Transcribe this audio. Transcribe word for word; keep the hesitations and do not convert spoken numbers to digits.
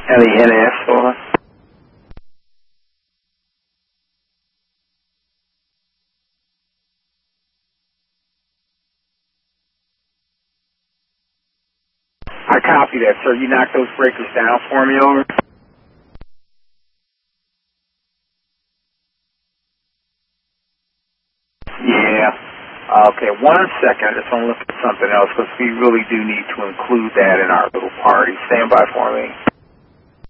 L E N S, over. I copy that, sir. You knock those breakers down for me, over. Yeah. Okay, one second. I just want to look at something else because we really do need to include that in our little party. Stand by for me.